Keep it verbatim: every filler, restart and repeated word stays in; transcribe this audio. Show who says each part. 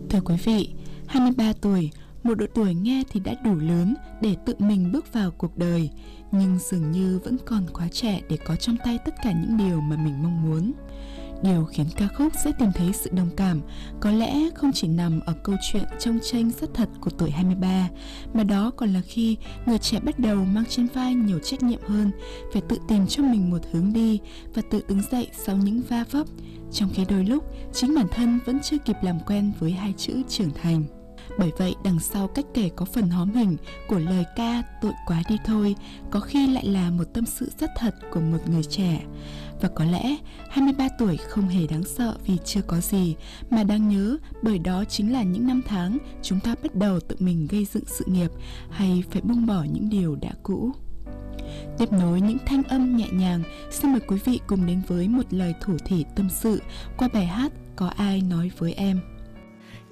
Speaker 1: Thưa quý vị, hai mươi ba tuổi, một độ tuổi nghe thì đã đủ lớn để tự mình bước vào cuộc đời, nhưng dường như vẫn còn quá trẻ để có trong tay tất cả những điều mà mình mong muốn. Điều khiến ca khúc sẽ tìm thấy sự đồng cảm có lẽ không chỉ nằm ở câu chuyện trông chênh rất thật của tuổi hai mươi ba, mà đó còn là khi người trẻ bắt đầu mang trên vai nhiều trách nhiệm hơn, phải tự tìm cho mình một hướng đi và tự đứng dậy sau những va vấp, trong khi đôi lúc chính bản thân vẫn chưa kịp làm quen với hai chữ trưởng thành. Bởi vậy, đằng sau cách kể có phần hóm hình của lời ca tội quá đi thôi, có khi lại là một tâm sự rất thật của một người trẻ. Và có lẽ hai mươi ba tuổi không hề đáng sợ vì chưa có gì, mà đáng nhớ bởi đó chính là những năm tháng chúng ta bắt đầu tự mình gây dựng sự nghiệp hay phải buông bỏ những điều đã cũ. Tiếp nối những thanh âm nhẹ nhàng, xin mời quý vị cùng đến với một lời thủ thỉ tâm sự qua bài hát Có Ai Nói Với Em.